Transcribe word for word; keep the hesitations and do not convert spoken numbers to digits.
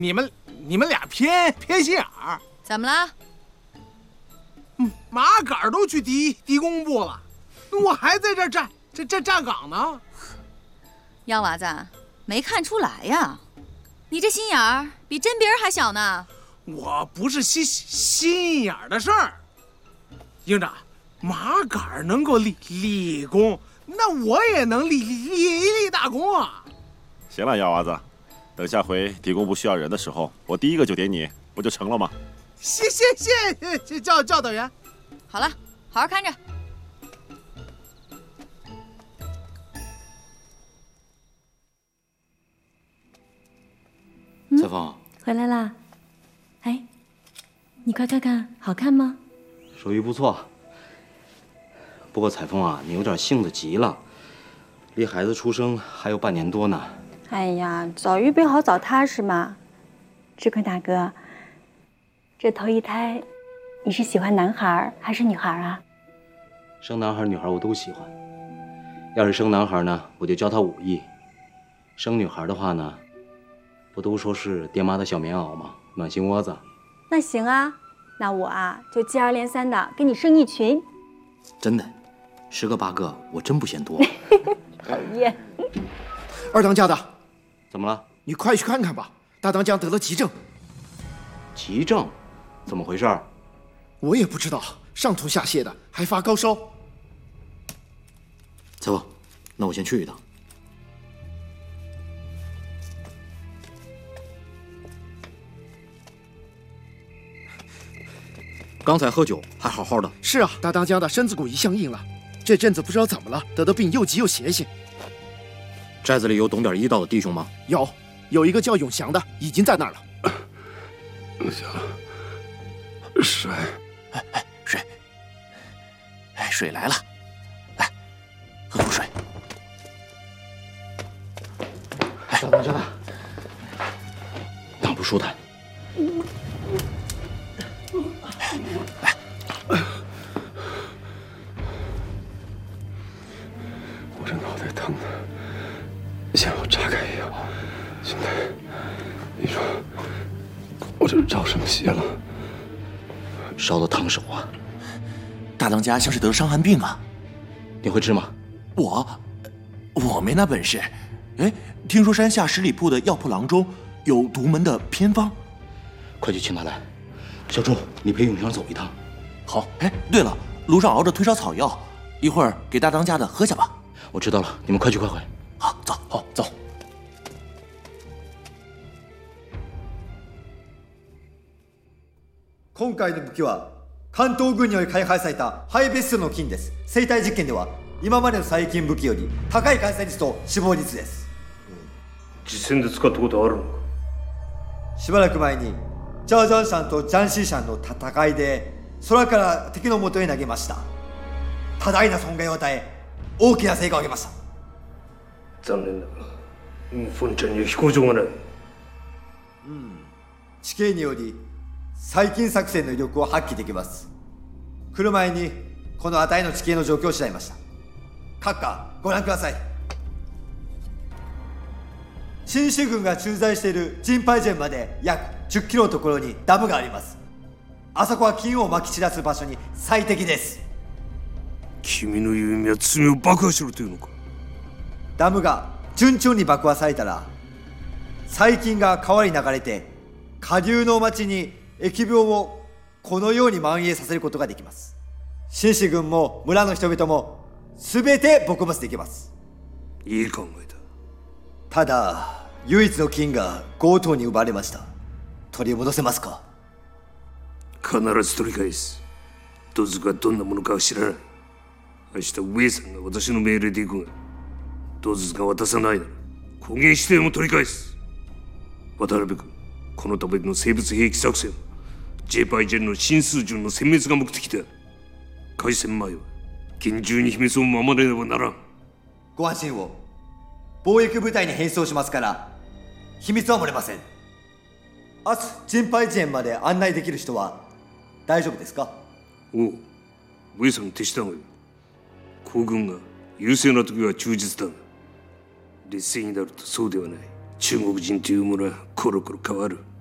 你们你们俩偏偏心眼儿。 怎么了？ 嗯，马杆都去敌敌工部了，我还在这站这这站岗呢。 幺娃子，没看出来呀？你这心眼儿比针鼻儿还小呢。 我不是心心眼儿的事儿，营长，马杆能够立立功，那我也能立立立大功啊！ 行了，幺娃子，等下回敌工部需要人的时候，我第一个就点你，不就成了吗？ 谢谢谢谢教教导员。 好了，好好看着。 彩凤， 回来啦。哎，你快看看，好看吗？ 手艺不错。不过彩凤啊，你有点性子急了，离孩子出生还有半年多呢。 哎呀，早预备好早踏实嘛。志坤大哥，这头一胎，你是喜欢男孩还是女孩啊？ 生男孩女孩我都喜欢。要是生男孩呢，我就教他武艺；生女孩的话呢，不都说是爹妈的小棉袄吗？暖心窝子。 那行啊，那我啊就接二连三的给你生一群。 真的，十个八个，我真不嫌多。 讨厌。 二当家的， 怎么了？ 你快去看看吧，大当家得了急症。 急症？怎么回事？ 我也不知道，上吐下泻的，还发高烧。 彩凤，那我先去一趟。刚才喝酒还好好的。 是啊，大当家的身子骨一向硬了，这阵子不知道怎么了，得的病又急又邪性。 寨子里有懂点医道的弟兄吗？ 有，有一个叫永祥的，已经在那儿了。 永祥，水， 哎哎，水，哎，水来了，来，喝口水。 哎，大当家的，挡住舒坦。 来， 我这脑袋疼的像要炸开一样。现在你说我这着什么邪了？ 烧得烫手啊！ 大当家像是得了伤寒病啊！ 你会治吗？ 我，我没那本事。哎，听说山下十里铺的药铺郎中有独门的偏方， 快去请他来。小朱，你陪永祥走一趟。 好。哎，对了，炉上熬着退烧草药，一会儿给大当家的喝下吧。 我知道了，你们快去快回。 好，走，好走。 今回の武器は関東軍により開発されたハイベストの菌です。生体実験では今までの細菌武器より高い感染率と死亡率です。 実戦で使ったことあるのか？ しばらく前にジャージャンシャンとジャンシーシャンの戦いで空から敵の元へ投げました。多大な損害を与え大きな成果を上げました。 残念だが本ちゃんには飛行場がない。 うん地形により細菌作戦の威力を発揮できます。来る前にこの値の地形の状況を調べました。閣下ご覧ください。新州軍が駐在しているジンパイジェンまで約じゅっキロのところにダムがあります。あそこは菌をまき散らす場所に最適です。 君の言う意味は罪を爆破しろというのか？ ダムが順調に爆破されたら細菌が川に流れて下流の町に疫病をこのように蔓延させることができます。新氏軍も村の人々も全て撲滅できます。 いい考えだ。 ただ唯一の金が強盗に奪われました。取り戻せますか？ 必ず取り返す。どずがどんなものかは知らない。明日上さんが私の命令で行くが、どずが渡さないなら公言しても取り返す。渡辺君、この度の生物兵器作戦はジェパイジェンの新数順の殲滅が目的だ。開戦前は厳重に秘密を守れねばならん。 ご安心を。防疫部隊に変装しますから秘密は漏れません。明日ジンパイジェンまで案内できる人は大丈夫ですか？ おう、上さんに手下がいる。皇軍が優勢な時は忠実だが、劣勢になるとそうではない。 中国人というものはコロコロ変わる。